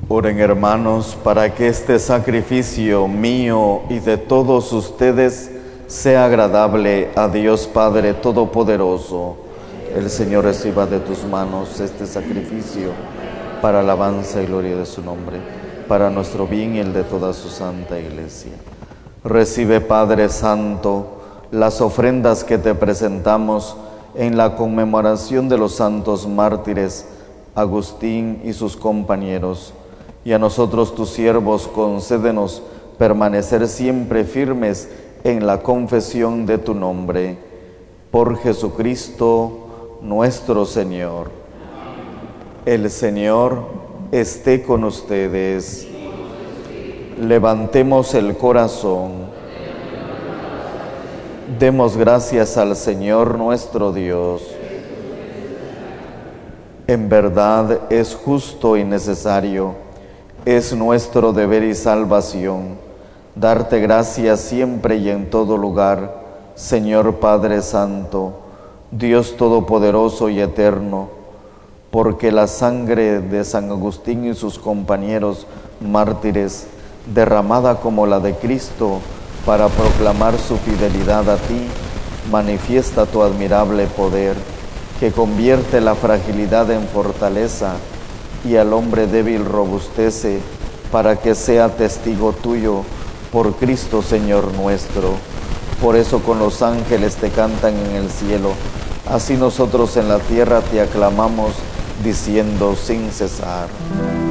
Oren, hermanos, para que este sacrificio mío y de todos ustedes sea agradable a Dios Padre Todopoderoso. El Señor reciba de tus manos este sacrificio para alabanza y gloria de su nombre, para nuestro bien y el de toda su santa Iglesia. Recibe, Padre Santo, las ofrendas que te presentamos en la conmemoración de los santos mártires Agustín y sus compañeros, y a nosotros tus siervos concédenos permanecer siempre firmes en la confesión de tu nombre. Por Jesucristo nuestro Señor. El Señor esté con ustedes. Levantemos el corazón. Demos gracias al Señor nuestro Dios. En verdad es justo y necesario, es nuestro deber y salvación, darte gracias siempre y en todo lugar, Señor Padre Santo, Dios Todopoderoso y Eterno, porque la sangre de San Agustín y sus compañeros mártires, derramada como la de Cristo para proclamar su fidelidad a ti, manifiesta tu admirable poder, que convierte la fragilidad en fortaleza y al hombre débil robustece, para que sea testigo tuyo por Cristo Señor nuestro. Por eso con los ángeles te cantan en el cielo, así nosotros en la tierra te aclamamos, diciendo sin cesar.